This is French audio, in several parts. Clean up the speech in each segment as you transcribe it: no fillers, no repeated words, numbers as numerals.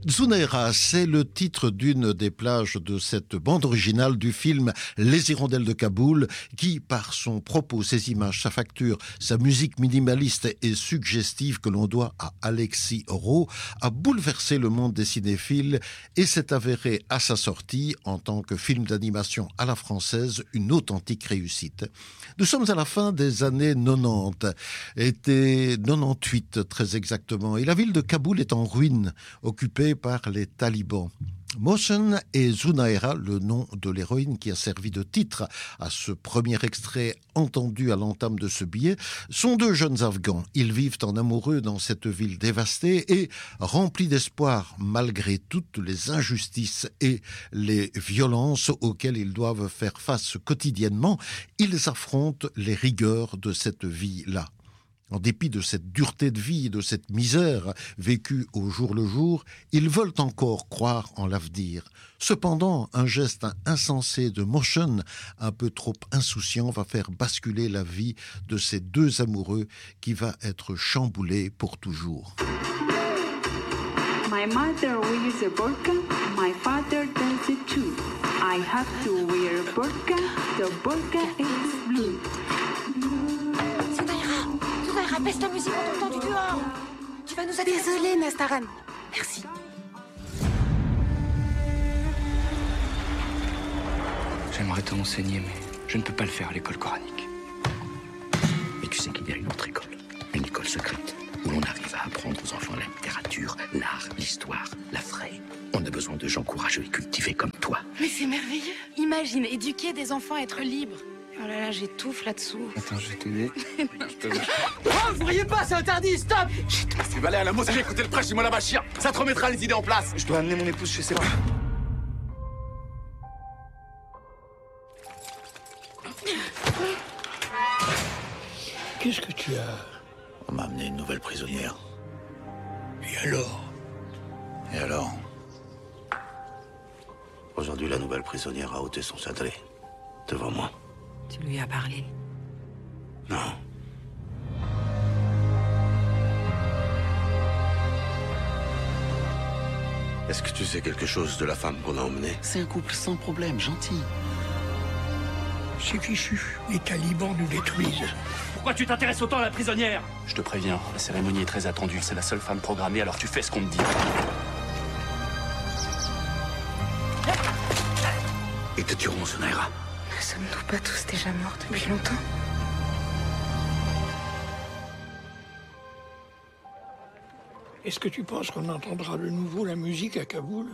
Zunaira, c'est le titre d'une des plages de cette bande originale du film Les Hirondelles de Kaboul, qui, par son propos, ses images, sa facture, sa musique minimaliste et suggestive que l'on doit à Alexis Rault, a bouleversé le monde des cinéphiles et s'est avéré à sa sortie, en tant que film d'animation à la française, une authentique réussite. Nous sommes à la fin des années 90, été 98 très exactement, et la ville de Kaboul est en ruine, occupée par les talibans. Mohsen et Zunaira, le nom de l'héroïne qui a servi de titre à ce premier extrait entendu à l'entame de ce billet, sont deux jeunes Afghans. Ils vivent en amoureux dans cette ville dévastée et remplis d'espoir malgré toutes les injustices et les violences auxquelles ils doivent faire face quotidiennement. Ils affrontent les rigueurs de cette vie-là. En dépit de cette dureté de vie, de cette misère vécue au jour le jour, ils veulent encore croire en l'avenir. Cependant, un geste insensé de Mohsen, un peu trop insouciant, va faire basculer la vie de ces deux amoureux qui va être chamboulée pour toujours. My mother wears a burqa, my father does it too. I have to wear a burqa, the burqa is blue. Baisse la musique, on t'entend du dehors. Tu vas nous aider. Désolée, Nastaran. Merci. J'aimerais te renseigner, mais je ne peux pas le faire à l'école coranique. Mais tu sais qu'il y a une autre école, une école secrète, où l'on arrive à apprendre aux enfants la littérature, l'art, l'histoire, la vraie. On a besoin de gens courageux et cultivés comme toi. Mais c'est merveilleux. Imagine, éduquer des enfants à être libres. Oh là là, j'étouffe là-dessous. Attends, je vais t'aider. Oh, vous voyez pas, c'est interdit, stop! Chut, tu vas aller à la mosquée écouter le prêche chez moi là-bas, chien. Ça te remettra les idées en place. Je dois amener mon épouse chez ses parents. Qu'est-ce que tu as? On m'a amené une nouvelle prisonnière. Et alors? Et alors? Aujourd'hui, la nouvelle prisonnière a ôté son sadré. Devant moi. Tu lui as parlé? Non. Est-ce que tu sais quelque chose de la femme qu'on a emmenée? C'est un couple sans problème, gentil. C'est fichu. Les talibans nous détruisent. Pourquoi tu t'intéresses autant à la prisonnière? Je te préviens, la cérémonie est très attendue. C'est la seule femme programmée, alors tu fais ce qu'on te dit. Ils te tueront, Zunaira. Ne sommes-nous pas tous déjà morts depuis longtemps? Est-ce que tu penses qu'on entendra de nouveau la musique à Kaboul?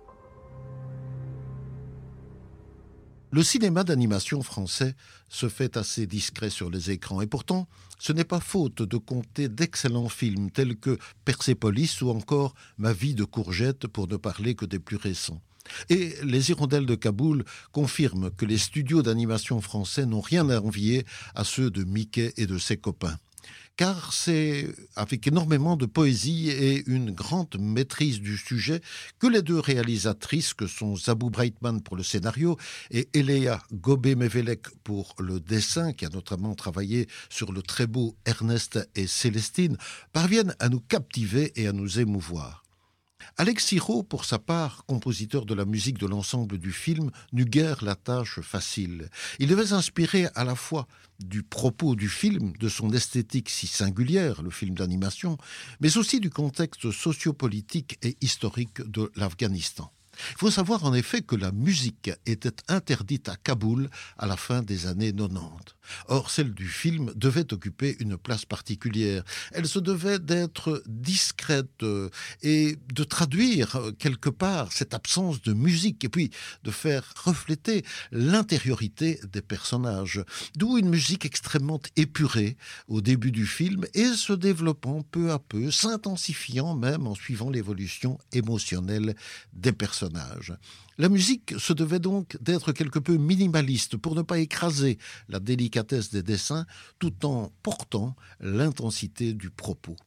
Le cinéma d'animation français se fait assez discret sur les écrans et pourtant, ce n'est pas faute de compter d'excellents films tels que Persépolis ou encore Ma vie de courgette pour ne parler que des plus récents. Et Les Hirondelles de Kaboul confirment que les studios d'animation français n'ont rien à envier à ceux de Mickey et de ses copains. Car c'est avec énormément de poésie et une grande maîtrise du sujet que les deux réalisatrices, que sont Zabou Breitman pour le scénario et Eléa Gobé-Mevelek pour le dessin, qui a notamment travaillé sur le très beau Ernest et Célestine, parviennent à nous captiver et à nous émouvoir. Alexis Rault, pour sa part, compositeur de la musique de l'ensemble du film, n'eut guère la tâche facile. Il devait s'inspirer à la fois du propos du film, de son esthétique si singulière, le film d'animation, mais aussi du contexte sociopolitique et historique de l'Afghanistan. Il faut savoir en effet que la musique était interdite à Kaboul à la fin des années 90. Or, celle du film devait occuper une place particulière. Elle se devait d'être discrète et de traduire quelque part cette absence de musique et puis de faire refléter l'intériorité des personnages. D'où une musique extrêmement épurée au début du film et se développant peu à peu, s'intensifiant même en suivant l'évolution émotionnelle des personnages. La musique se devait donc d'être quelque peu minimaliste pour ne pas écraser la délicatesse des dessins tout en portant l'intensité du propos.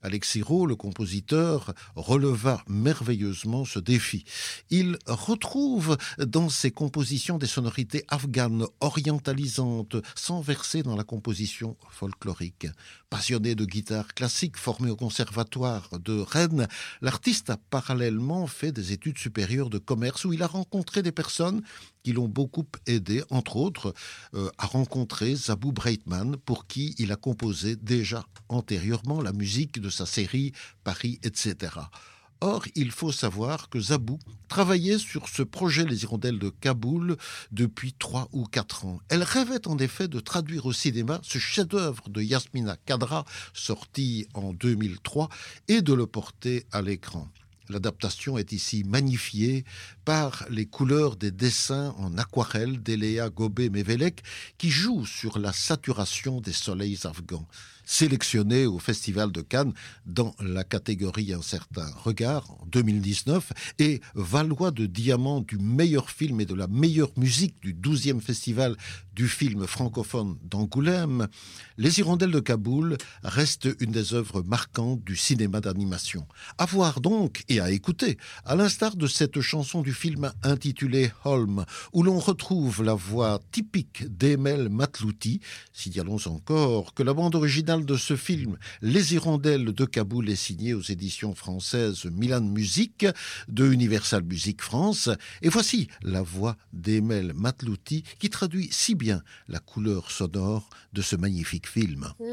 Alexis Rault, le compositeur, releva merveilleusement ce défi. Il retrouve dans ses compositions des sonorités afghanes orientalisantes, sans verser dans la composition folklorique. Passionné de guitare classique, formé au conservatoire de Rennes, l'artiste a parallèlement fait des études supérieures de commerce où il a rencontré des personnes qui l'ont beaucoup aidé, entre autres, à rencontrer Zabou Breitman, pour qui il a composé déjà antérieurement la musique de sa série Paris, etc. Or, il faut savoir que Zabou travaillait sur ce projet Les Hirondelles de Kaboul depuis 3 ou 4 ans. Elle rêvait en effet de traduire au cinéma ce chef-d'œuvre de Yasmina Khadra, sorti en 2003, et de le porter à l'écran. L'adaptation est ici magnifiée par les couleurs des dessins en aquarelle d'Eléa Gobé-Mévélec qui jouent sur la saturation des soleils afghans. Sélectionné au Festival de Cannes dans la catégorie Un certain regard en 2019 et valois de diamant du meilleur film et de la meilleure musique du 12e Festival du film francophone d'Angoulême, Les Hirondelles de Kaboul reste une des œuvres marquantes du cinéma d'animation. À voir donc et à écouter, à l'instar de cette chanson du film intitulée Holm, où l'on retrouve la voix typique d'Emel Matlouti. Signalons encore que la bande originale de ce film, Les Hirondelles de Kaboul, est signée aux éditions françaises Milan Music de Universal Music France. Et voici la voix d'Emel Matlouti qui traduit si bien la couleur sonore de ce magnifique film.